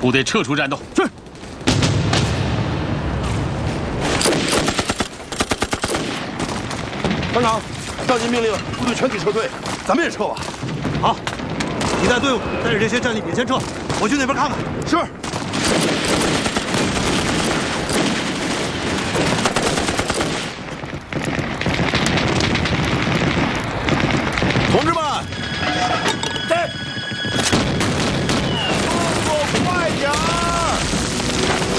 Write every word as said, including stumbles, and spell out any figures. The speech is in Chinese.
部队撤出战斗。是。 团长，上级命令部队全体撤退，咱们也撤吧。 好，你带队伍带着这些战利品先撤，我去那边看看。 是。同志们，